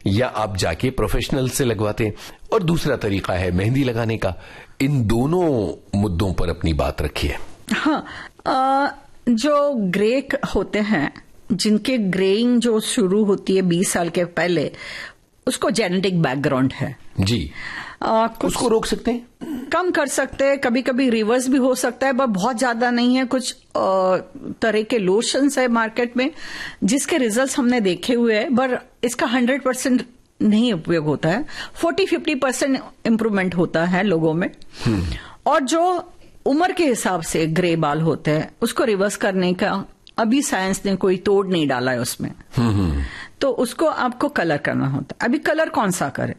या आप जाके प्रोफेशनल से लगवाते हैं, और दूसरा तरीका है मेहंदी लगाने का। इन दोनों मुद्दों पर अपनी बात रखिए। हाँ, जो ग्रे होते हैं, जिनके ग्रेइंग जो शुरू होती है 20 साल के पहले, उसको जेनेटिक बैकग्राउंड है जी। उसको रोक सकते हैं, कम कर सकते हैं, कभी कभी रिवर्स भी हो सकता है, पर बहुत ज्यादा नहीं है। कुछ तरह के लोशंस है मार्केट में जिसके रिजल्ट्स हमने देखे हुए हैं, पर इसका 100% नहीं उपयोग होता है। 40-50% इम्प्रूवमेंट होता है लोगों में। और जो उम्र के हिसाब से ग्रे बाल होते हैं, उसको रिवर्स करने का अभी साइंस ने कोई तोड़ नहीं डाला है उसमें। तो उसको आपको कलर करना होता है। अभी कलर कौन सा करें?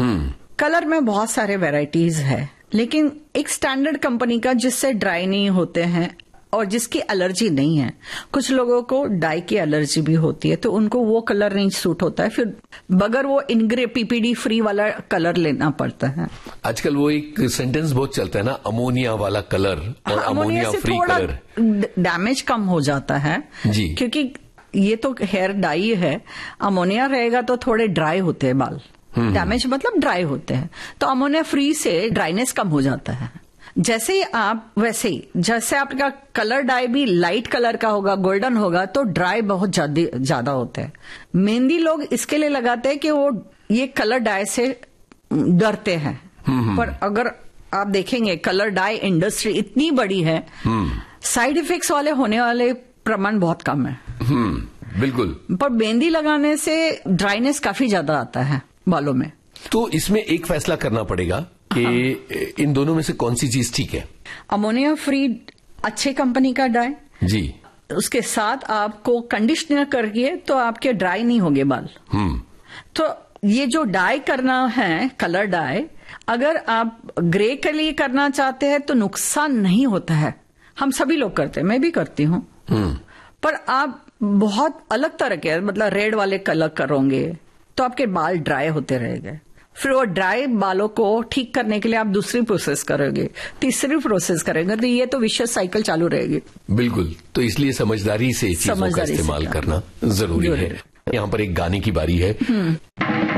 कलर में बहुत सारे वैरायटीज है, लेकिन एक स्टैंडर्ड कंपनी का जिससे ड्राई नहीं होते हैं और जिसकी एलर्जी नहीं है। कुछ लोगों को डाई की एलर्जी भी होती है, तो उनको वो कलर नहीं सूट होता है, फिर बगैर वो इनग्रे पीपीडी फ्री वाला कलर लेना पड़ता है। आजकल वो एक सेंटेंस बहुत चलता है ना, अमोनिया वाला कलर और अमोनिया फ्री कलर। डैमेज कम हो जाता है जी, क्योंकि ये तो हेयर डाई है। अमोनिया रहेगा तो थोड़े ड्राई होते हैं बाल, डैमेज मतलब ड्राई होते हैं। तो अमोनिया फ्री से ड्राइनेस कम हो जाता है। जैसे ही आप, वैसे ही जैसे आपका कलर डाई भी लाइट कलर का होगा, गोल्डन होगा, तो ड्राई बहुत ज्यादा होते हैं। मेहंदी लोग इसके लिए लगाते हैं कि वो ये कलर डाई से डरते हैं, पर अगर आप देखेंगे कलर डाई इंडस्ट्री इतनी बड़ी है, साइड इफेक्ट्स वाले होने वाले प्रमाण बहुत कम है। बिल्कुल। पर मेहंदी लगाने से ड्राइनेस काफी ज्यादा आता है बालों में। तो इसमें एक फैसला करना पड़ेगा कि इन दोनों में से कौन सी चीज ठीक है। अमोनिया फ्री अच्छे कंपनी का डाई जी, उसके साथ आपको कंडीशनर करिए तो आपके ड्राई नहीं होंगे बाल। तो ये जो डाई करना है, कलर डाई, अगर आप ग्रे के लिए करना चाहते हैं तो नुकसान नहीं होता है। हम सभी लोग करते हैं, मैं भी करती हूँ। पर आप बहुत अलग तरह के, मतलब रेड वाले कलर करोगे तो आपके बाल ड्राई होते रहेंगे। फिर वो ड्राई बालों को ठीक करने के लिए आप दूसरी प्रोसेस करोगे, तीसरी प्रोसेस करेंगे, तो ये तो विशेष साइकिल चालू रहेगी। बिल्कुल। तो इसलिए समझदारी से चीजों का इस्तेमाल करना जरूरी है। यहाँ पर एक गाने की बारी है।